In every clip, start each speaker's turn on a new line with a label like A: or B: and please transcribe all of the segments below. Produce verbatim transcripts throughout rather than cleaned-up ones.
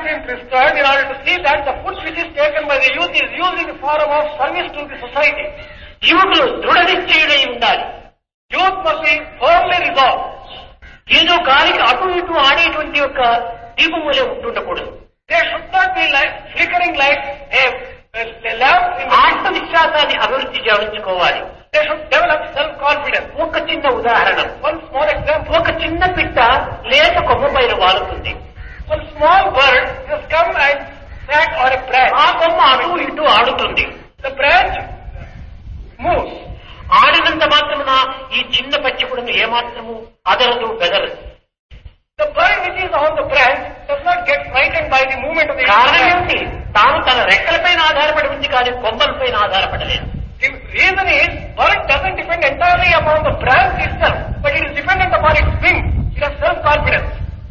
A: been prescribed in order to see that the food which is taken by the youth is used in the form of service to the society.
B: యువకులు దృఢ నిశ్చయుడై ఉండాలి.
A: Youth must be firmly resolved.
B: ఏదో గాలికి అటు ఇటు ఆడేటువంటి యొక్క దీపం వలె ఉంటుండకూడదు.
A: They should not be like flickering like a, a, a lamp in the
B: ఆత్మవిశ్వాసాన్ని అభివృద్ధి చేయించుకోవాలి.
A: They should develop self-confidence.
B: ఒక చిన్న ఉదాహరణ,
A: One small example.
B: ఒక చిన్న పిట్ట లేత కొమ్మ పైన వాలుతుంది.
A: One small bird has come and sat on a branch.
B: ఆ కొమ్మ అటు ఇటు ఆడుతుంది.
A: The branch moves.
B: ఆడినంత మాత్రమున ఈ చిన్న పచ్చి కూడా ఏమాత్రము అదరదు బెదరదు.
A: The bird which is on the branch does not get frightened by the movement of the
B: కారణం
A: branch.
B: ఏమిటి? తాను తన రెక్కలపైన ఆధారపడి ఉంది కానీ కొమ్మలపైన ఆధారపడలేదు.
A: The reason is bird doesn't depend entirely upon the branch itself, but it is dependent upon its wings. It has self-confidence.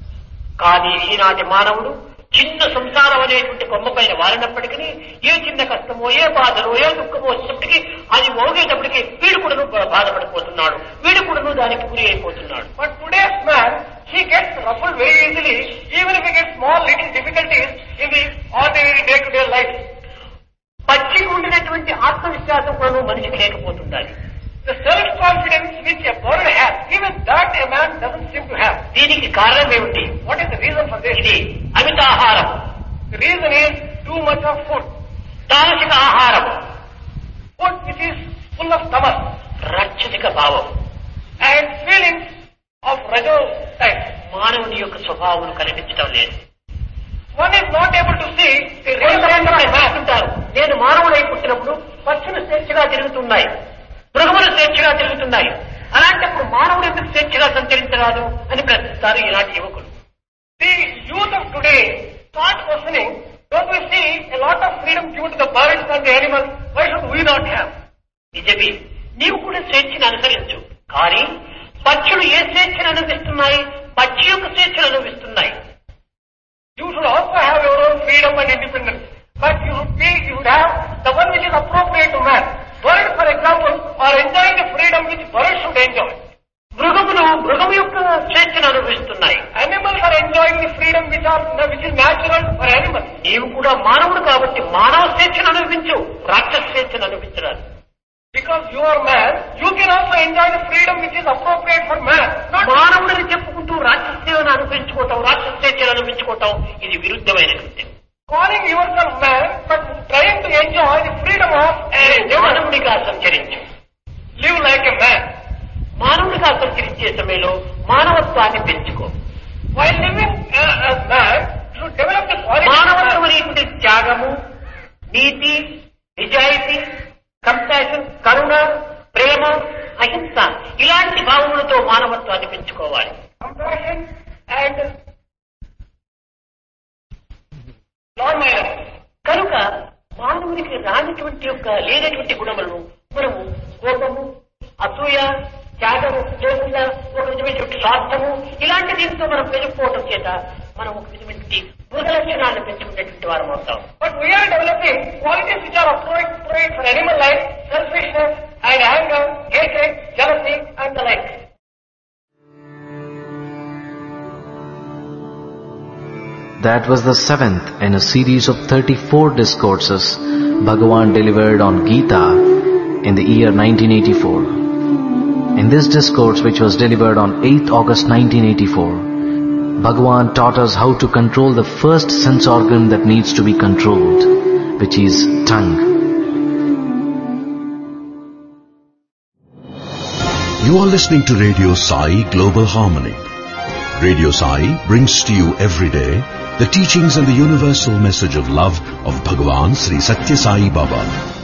B: కానీ ఈనాటి మానవుడు చిన్న సంసారం అనేటువంటి కొమ్మ పైన వాలినప్పటికీ ఏ చిన్న కష్టమో ఏ బాధలో ఏ దుఃఖమో వచ్చినప్పటికీ అది మోగేటప్పటికీ వీడు కూడా బాధపడిపోతున్నాడు, వీడు కూడా దానికి గురి అయిపోతున్నాడు.
A: But today's man, he gets ruffled very easily, even if he gets small little difficulties in the ordinary day-to-day life.
B: పచ్చికి ఉండినటువంటి ఆత్మవిశ్వాసం కూడా మనిషికి లేకపోతుండాలి.
A: The self-confidence which a bird has, even that a man doesn't seem to have.
B: దీనికి కారణం ఏమిటి?
A: What is the reason for this?
B: ఇది అమితాహారం.
A: The reason is too much of food.
B: తామసిక ఆహారం,
A: Food which is full of tamas
B: రాక్షసిక భావం,
A: and feelings of rajo type.
B: మానవుని యొక్క స్వభావం కనిపించడం లేదు.
A: One is not able to see the real nature of man.
B: అంటారు, నేను మానవుడై పుట్టినప్పుడు పక్షులు స్వేచ్ఛగా తిరుగుతున్నాయి, మృగములు స్వేచ్ఛగా తిరుగుతున్నాయి, అలాంటప్పుడు మానవుడు ఎందుకు స్వేచ్ఛగా సంచరించరాదు అని ప్రశ్నిస్తారు ఈనాటి యువకులు.
A: The youth of today start questioning, don't we see a lot of freedom given to the birds and the animals, why should we not have?
B: నిజమే, నీవు కూడా స్వేచ్ఛను అనుసరించు, కానీ పక్షులు ఏ స్వేచ్ఛను అనుభవిస్తున్నాయి? పక్షి యొక్క స్వేచ్ఛను అనుభవిస్తున్నాయి.
A: You should also have your own freedom and independence, but you should be, you should have the one which is appropriate to man. Birds, for example, are enjoying the freedom which birds should enjoy.
B: మృగములు మృగము యొక్క స్వేచ్ఛను అనుభవిస్తున్నాయి.
A: Animals are enjoying the freedom which are which is natural for animals.
B: నీవు కూడా మానవుడు కాబట్టి మానవ స్వేచ్ఛను అనుభవించు, రాక్షస స్వేచ్ఛను అనుభవించరాదు.
A: Because you are man, you can also enjoy the freedom which is appropriate for man. Not
B: మానవుడిని చెప్పుకుంటూ రాక్షస సేవను అనుభవించుకోవటం, రాక్షస స్వేచ్ఛను అనుభవించుకోవటం ఇది విరుద్ధమైన కృత్యం.
A: calling yourself man, but trying to enjoy the freedom of a
B: మానవుడిగా సంచరించు.
A: Live like a man.
B: మానవుడిగా సంచరించే సమయంలో మానవత్వాన్ని పెంచుకో.
A: While living uh, as man, you should develop the quality.
B: మానవత్వం అనేటువంటి త్యాగము, నీతి, నిజాయితీ, కంపాషన్, కరుణ, ప్రేమ, అహింస ఇలాంటి భావములతో మానవత్వాన్ని పెంచుకోవాలి.
A: Compassion and non-violence.
B: కనుక మానవునికి రానటువంటి యొక్క లేనటువంటి గుణములను మనము కోపము, అసూయ, త్యాగము, జోగుల, ఒక విధమైనటువంటి స్వార్థము ఇలాంటి దీంతో మనం పెరిగిపోవడం చేత మనం ఒక విధమైనటువంటి మృగ లక్షణాలను పెంచుకునేటువంటి వారం అవుతాం.
A: But we are developing qualities which are appropriate for animal life, selfishness and anger, hatred, jealousy and the like.
C: That was the seventh in a series of thirty-four discourses Bhagavan delivered on Gita in the year nineteen eighty-four. In this discourse, which was delivered on eighth August nineteen eighty-four, Bhagavan taught us how to control the first sense organ that needs to be controlled, which is tongue.
D: You are listening to Radio Sai Global Harmony. Radio Sai brings to you every day the teachings and the universal message of love of Bhagavan Sri Satya Sai Baba.